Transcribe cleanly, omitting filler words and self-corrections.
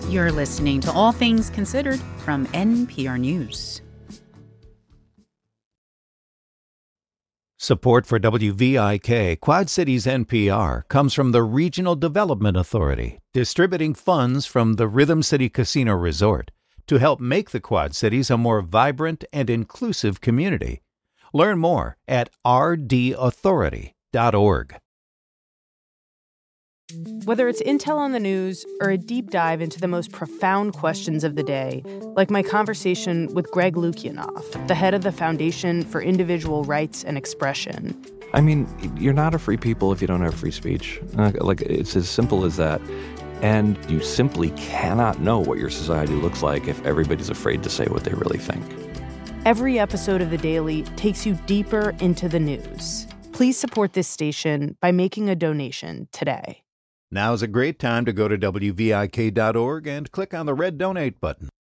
You're listening to All Things Considered from NPR News. Support for WVIK Quad Cities NPR comes from the Regional Development Authority, distributing funds from the Rhythm City Casino Resort to help make the Quad Cities a more vibrant and inclusive community. Learn more at rdauthority.org. Whether it's intel on the news or a deep dive into the most profound questions of the day, like my conversation with Greg Lukianoff, the head of the Foundation for Individual Rights and Expression. I mean, you're not a free people if you don't have free speech. It's as simple as that. And you simply cannot know what your society looks like if everybody's afraid to say what they really think. Every episode of The Daily takes you deeper into the news. Please support this station by making a donation today. Now's a great time to go to WVIK.org and click on the red donate button.